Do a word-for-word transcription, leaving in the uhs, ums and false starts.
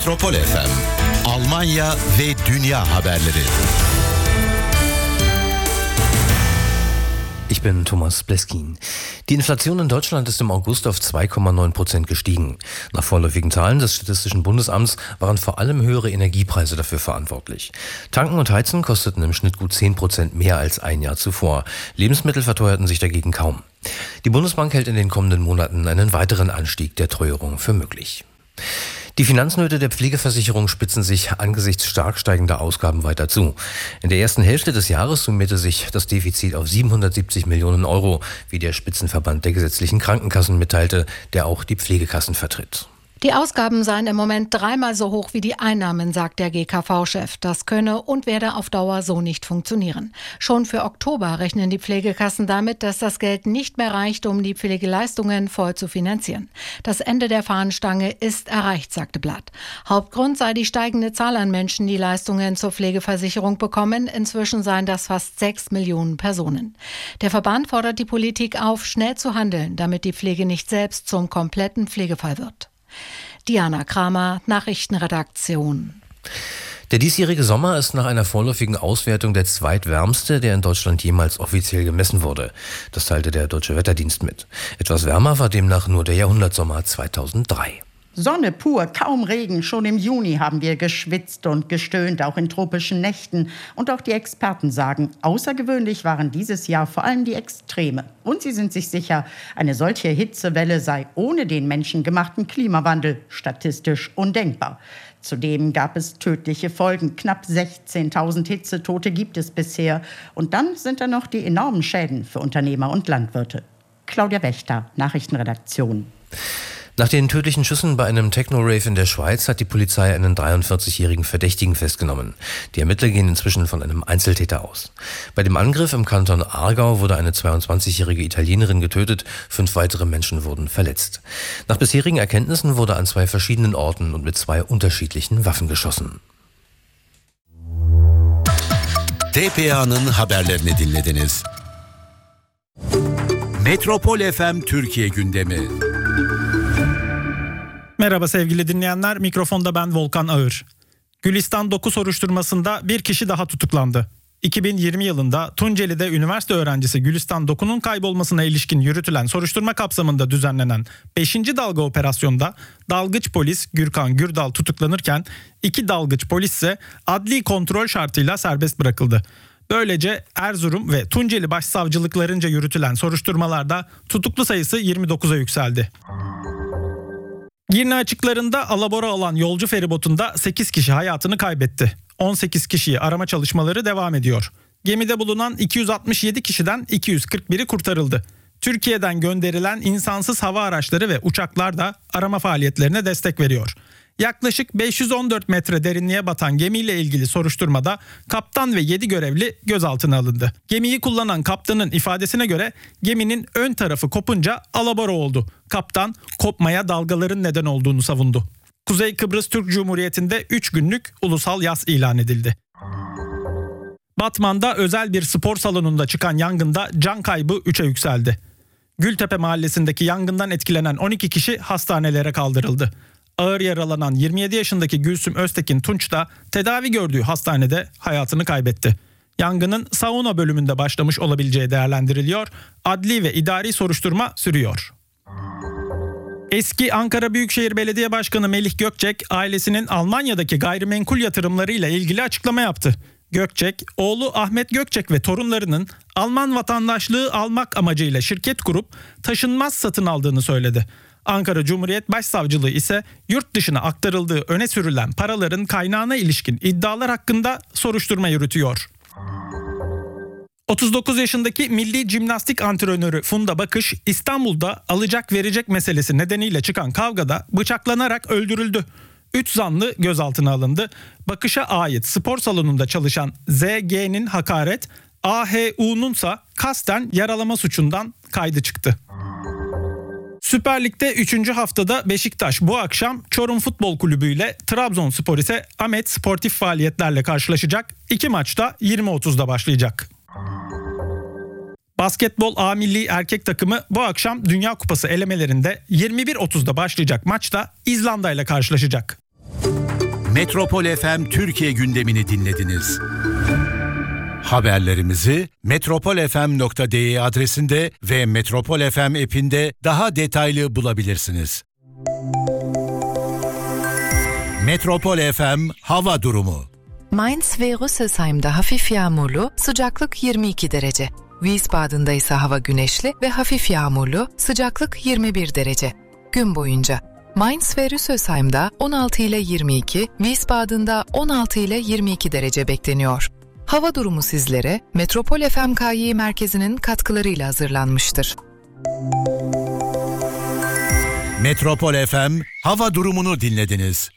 Metropol F M, Almanya ve dünya haberleri. Ich bin Thomas Bleskin. Die Inflation in Deutschland ist im August auf zwei Komma neun Prozent gestiegen. Nach vorläufigen Zahlen des Statistischen Bundesamts waren vor allem höhere Energiepreise dafür verantwortlich. Tanken und Heizen kosteten im Schnitt gut zehn Prozent mehr als ein Jahr zuvor. Lebensmittel verteuerten sich dagegen kaum. Die Bundesbank hält in den kommenden Monaten einen weiteren Anstieg der Teuerung für möglich. Die Finanznöte der Pflegeversicherung spitzen sich angesichts stark steigender Ausgaben weiter zu. In der ersten Hälfte des Jahres summierte sich das Defizit auf siebenhundertsiebzig Millionen Euro, wie der Spitzenverband der gesetzlichen Krankenkassen mitteilte, der auch die Pflegekassen vertritt. Die Ausgaben seien im Moment dreimal so hoch wie die Einnahmen, sagt der G K V-Chef. Das könne und werde auf Dauer so nicht funktionieren. Schon für Oktober rechnen die Pflegekassen damit, dass das Geld nicht mehr reicht, um die Pflegeleistungen voll zu finanzieren. Das Ende der Fahnenstange ist erreicht, sagte Blatt. Hauptgrund sei die steigende Zahl an Menschen, die Leistungen zur Pflegeversicherung bekommen. Inzwischen seien das fast sechs Millionen Personen. Der Verband fordert die Politik auf, schnell zu handeln, damit die Pflege nicht selbst zum kompletten Pflegefall wird. Diana Kramer, Nachrichtenredaktion. Der diesjährige Sommer ist nach einer vorläufigen Auswertung der zweitwärmste, der in Deutschland jemals offiziell gemessen wurde. Das teilte der Deutsche Wetterdienst mit. Etwas wärmer war demnach nur der Jahrhundertsommer zweitausenddrei. Sonne pur, kaum Regen. Schon im Juni haben wir geschwitzt und gestöhnt, auch in tropischen Nächten. Und auch die Experten sagen, außergewöhnlich waren dieses Jahr vor allem die Extreme. Und sie sind sich sicher, eine solche Hitzewelle sei ohne den menschengemachten Klimawandel statistisch undenkbar. Zudem gab es tödliche Folgen. Knapp sechzehntausend Hitzetote gibt es bisher. Und dann sind da noch die enormen Schäden für Unternehmer und Landwirte. Claudia Wächter, Nachrichtenredaktion. Nach den tödlichen Schüssen bei einem Techno-Rave in der Schweiz hat die Polizei einen dreiundvierzigjährigen Verdächtigen festgenommen. Die Ermittler gehen inzwischen von einem Einzeltäter aus. Bei dem Angriff im Kanton Aargau wurde eine zweiundzwanzigjährige Italienerin getötet, fünf weitere Menschen wurden verletzt. Nach bisherigen Erkenntnissen wurde an zwei verschiedenen Orten und mit zwei unterschiedlichen Waffen geschossen. T P A'nın haberlerini dinlediniz. Metropol F M Türkiye gündemi. Merhaba sevgili dinleyenler, mikrofonda ben Volkan Ağır. Gülistan Doku soruşturmasında bir kişi daha tutuklandı. iki bin yirmi yılında Tunceli'de üniversite öğrencisi Gülistan Doku'nun kaybolmasına ilişkin yürütülen soruşturma kapsamında düzenlenen beşinci dalga operasyonda dalgıç polis Gürkan Gürdal tutuklanırken iki dalgıç polis ise adli kontrol şartıyla serbest bırakıldı. Böylece Erzurum ve Tunceli başsavcılıklarınca yürütülen soruşturmalarda tutuklu sayısı yirmi dokuza yükseldi. Girne açıklarında alabora alan yolcu feribotunda sekiz kişi hayatını kaybetti. on sekiz kişiyi arama çalışmaları devam ediyor. Gemide bulunan iki yüz altmış yedi kişiden iki yüz kırk biri kurtarıldı. Türkiye'den gönderilen insansız hava araçları ve uçaklar da arama faaliyetlerine destek veriyor. Yaklaşık beş yüz on dört metre derinliğe batan gemiyle ilgili soruşturmada kaptan ve yedi görevli gözaltına alındı. Gemiyi kullanan kaptanın ifadesine göre geminin ön tarafı kopunca alabora oldu. Kaptan kopmaya dalgaların neden olduğunu savundu. Kuzey Kıbrıs Türk Cumhuriyeti'nde üç günlük ulusal yas ilan edildi. Batman'da özel bir spor salonunda çıkan yangında can kaybı üçe yükseldi. Gültepe mahallesindeki yangından etkilenen on iki kişi hastanelere kaldırıldı. Ağır yaralanan yirmi yedi yaşındaki Gülsüm Öztekin Tunç da tedavi gördüğü hastanede hayatını kaybetti. Yangının sauna bölümünde başlamış olabileceği değerlendiriliyor. Adli ve idari soruşturma sürüyor. Eski Ankara Büyükşehir Belediye Başkanı Melih Gökçek, ailesinin Almanya'daki gayrimenkul yatırımlarıyla ilgili açıklama yaptı. Gökçek, oğlu Ahmet Gökçek ve torunlarının Alman vatandaşlığı almak amacıyla şirket kurup taşınmaz satın aldığını söyledi. Ankara Cumhuriyet Başsavcılığı ise yurt dışına aktarıldığı öne sürülen paraların kaynağına ilişkin iddialar hakkında soruşturma yürütüyor. otuz dokuz yaşındaki milli jimnastik antrenörü Funda Bakış, İstanbul'da alacak verecek meselesi nedeniyle çıkan kavgada bıçaklanarak öldürüldü. üç zanlı gözaltına alındı. Bakış'a ait spor salonunda çalışan Z G'nin hakaret, A H U'nun ise kasten yaralama suçundan kaydı çıktı. Süper Lig'de üçüncü haftada Beşiktaş bu akşam Çorum Futbol Kulübü ile Trabzonspor ise Ahmet sportif faaliyetlerle karşılaşacak. İki maçta yirmi otuzda başlayacak. Basketbol A milli erkek takımı bu akşam Dünya Kupası elemelerinde yirmi bir otuzda başlayacak maçta İzlanda ile karşılaşacak. Metropol F M Türkiye gündemini dinlediniz. Haberlerimizi metropol f m nokta d e adresinde ve Metropol F M app'inde daha detaylı bulabilirsiniz. Metropol F M hava durumu. Mainz ve Rüsselsheim'da hafif yağmurlu, sıcaklık yirmi iki derece. Wiesbaden'da ise hava güneşli ve hafif yağmurlu, sıcaklık yirmi bir derece. Gün boyunca Mainz ve Rüsselsheim'da on altı ile yirmi iki, Wiesbaden'da on altı ile yirmi iki derece bekleniyor. Hava durumu sizlere Metropol F M K Y merkezinin katkılarıyla hazırlanmıştır. Metropol F M hava durumunu dinlediniz.